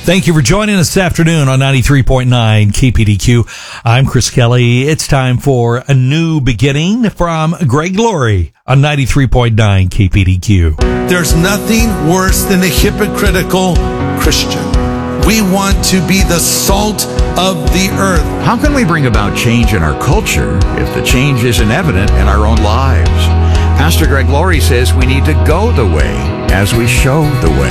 Thank you for joining us this afternoon on 93.9 KPDQ. I'm Chris Kelly. It's time for a new beginning from Greg Laurie on 93.9 KPDQ. There's nothing worse than a hypocritical Christian. We want to be the salt of the earth. How can we bring about change in our culture if the change isn't evident in our own lives? Pastor Greg Laurie says we need to go the way as we show the way.